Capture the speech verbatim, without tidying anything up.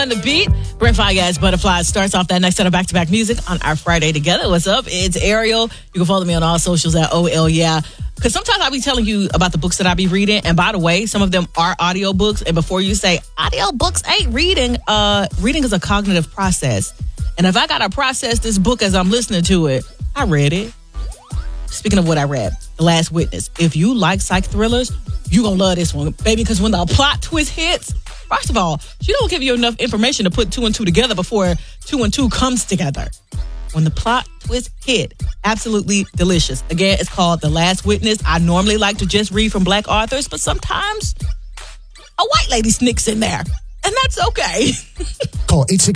on the beat. Brent Fayez, Butterflies starts off that next set of back-to-back music on our Friday together. What's up? It's Ariel. You can follow me on all socials at O L Yeah. Because sometimes I'll be telling you about the books that I be reading. And by the way, some of them are audiobooks. And before you say, audiobooks ain't reading, uh, reading is a cognitive process. And if I got to process this book as I'm listening to it, I read it. Speaking of what I read, The Last Witness. If you like psych thrillers, you gonna love this one, baby, because when the plot twist hits, first of all, she don't give you enough information to put two and two together before two and two comes together. When the plot twist hit, absolutely delicious. Again, it's called The Last Witness. I normally like to just read from Black authors, but sometimes a white lady sneaks in there, and that's okay. Call eight six